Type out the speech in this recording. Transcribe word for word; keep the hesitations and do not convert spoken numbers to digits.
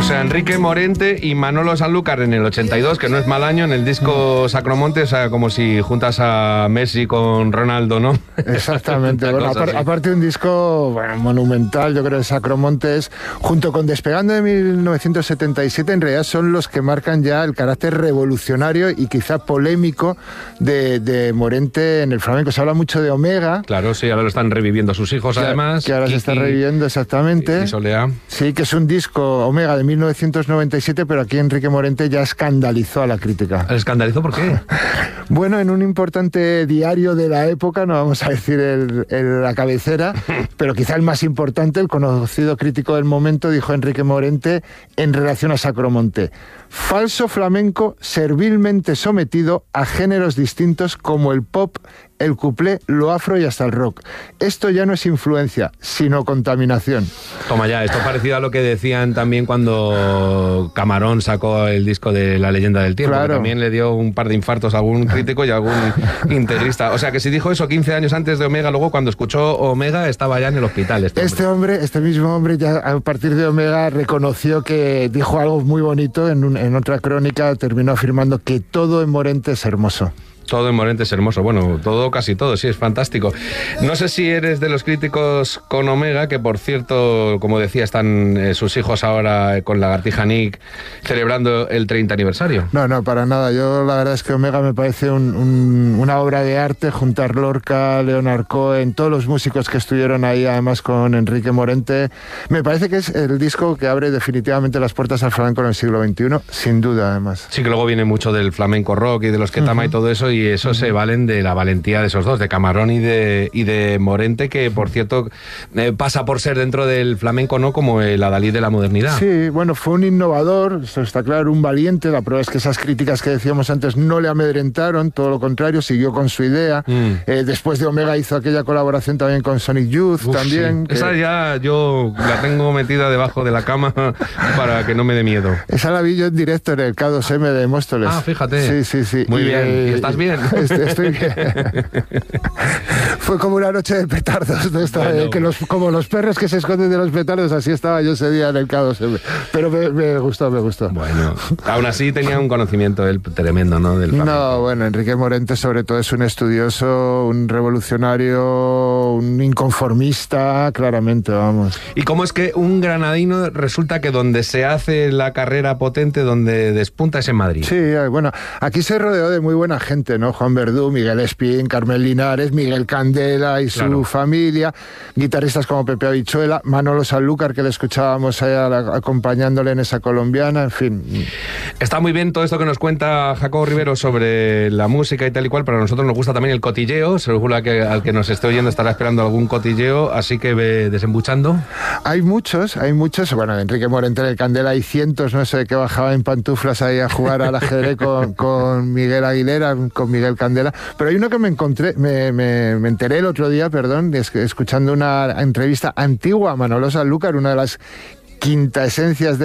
sea, Enrique Morente y Manolo Sanlúcar en el ochenta y dos, que no es mal año, en el disco Sacromonte, o sea, como si juntas a Messi con Ronaldo, ¿no? Exactamente. Bueno, apar, aparte de un disco bueno, monumental, yo creo que Sacromontes, junto con Despegando de mil novecientos setenta y siete, en realidad son los que marcan ya el carácter revolucionario y quizá polémico de, de Morente en el flamenco. Se habla mucho de Omega. Claro, sí, ahora lo están reviviendo sus hijos, que, además. Que ahora Kiki, se está reviviendo, exactamente. Y Solea. Sí, que es un disco Omega de mil novecientos noventa y siete, pero aquí Enrique Morente ya escandalizó a la crítica. ¿Escandalizó por qué? Bueno, en un importante diario de la época, no vamos a decir el, el, la cabecera, pero quizá el más importante, el conocido crítico del momento, dijo Enrique Morente en relación a Sacromonte: falso flamenco servilmente sometido a géneros distintos como el pop, el cuplé, lo afro y hasta el rock. Esto ya no es influencia, sino contaminación. Toma ya, esto es parecido a lo que decían también cuando Camarón sacó el disco de La leyenda del tiempo, claro, que también le dio un par de infartos a algún crítico y a algún integrista. O sea, que si dijo eso quince años antes de Omega, luego cuando escuchó Omega estaba ya en el hospital. Este, este hombre. hombre, este mismo hombre, ya a partir de Omega reconoció que dijo algo muy bonito en, un, en otra crónica, terminó afirmando que todo en Morente es hermoso. Todo en Morente es hermoso. Bueno, todo, casi todo, sí, es fantástico. No sé si eres de los críticos con Omega, que por cierto, como decía, están eh, sus hijos ahora con Lagartija Nick celebrando el treinta aniversario. No, no, para nada. Yo la verdad es que Omega me parece un, un, una obra de arte, juntar Lorca, Leonard Cohen, todos los músicos que estuvieron ahí, además con Enrique Morente. Me parece que es el disco que abre definitivamente las puertas al flamenco en el siglo veintiuno, sin duda, además. Sí, que luego viene mucho del flamenco rock y de los Ketama uh-huh. y todo eso, y eso uh-huh. se valen de la valentía de esos dos, de Camarón y de, y de Morente, que por cierto eh, pasa por ser dentro del flamenco, ¿no?, como el adalid de la modernidad. Sí, bueno, fue un innovador, eso está claro, un valiente. La prueba es que esas críticas que decíamos antes no le amedrentaron, todo lo contrario, siguió con su idea. Mm. Eh, después de Omega hizo aquella colaboración también con Sonic Youth. Uf, también. Sí. Que... Esa ya yo la tengo metida debajo de la cama para que no me dé miedo. Esa la vi yo en directo en el K dos M de Móstoles. Ah, fíjate. Sí, sí, sí. Muy y, bien. Eh, ¿Y estás bien? Estoy, estoy bien. Fue como una noche de petardos, ¿no? Esta, bueno. eh, que los, como los perros que se esconden de los petardos, así estaba yo ese día en el K dos M. Pero me, me gustó, me gustó. Bueno, aún así tenía un conocimiento él tremendo, ¿no? Del no, bueno, Enrique Morente sobre todo es un estudioso, un revolucionario, un inconformista, claramente, vamos. ¿Y cómo es que un granadino resulta que donde se hace la carrera potente, donde despunta es en Madrid? Sí, bueno, aquí se rodeó de muy buena gente, ¿no? Juan Verdú, Miguel Espín, Carmen Linares, Miguel Candela y claro. su familia, guitarristas como Pepe Habichuela, Manolo Sanlúcar, que le escuchábamos ahí acompañándole en esa colombiana, en fin. Está muy bien todo esto que nos cuenta Jacobo Rivero sobre la música y tal y cual, pero a nosotros nos gusta también el cotilleo, seguro que al que nos esté oyendo estará esperando algún cotilleo, así que ve desembuchando. Hay muchos, hay muchos, bueno, Enrique Morente de Candela hay cientos, no sé, que bajaba en pantuflas ahí a jugar al ajedrez con, con Miguel Aguilera, con Miguel Candela, pero hay uno que me encontré, me, me, me enteré el otro día, perdón, es que escuchando una entrevista antigua a Manolo Sanlúcar, una de las quintaesencias de